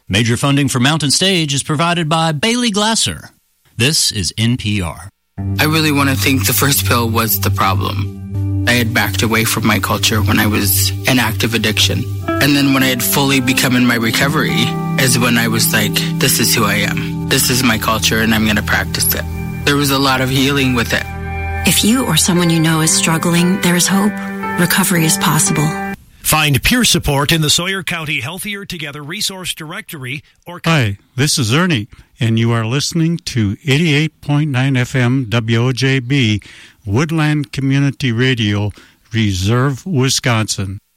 Major funding for Mountain Stage is provided by Bailey Glasser. This is NPR. I really want to think the first pill was the problem. I had backed away from my culture when I was in active addiction. And then when I had fully become in my recovery is when I was like, this is who I am. This is my culture and I'm going to practice it. There was a lot of healing with it. If you or someone you know is struggling, there is hope. Recovery is possible. Find peer support in the Sawyer County Healthier Together Resource Directory. Hi, this is Ernie, and you are listening to 88.9 FM WOJB, Woodland Community Radio, Reserve, Wisconsin.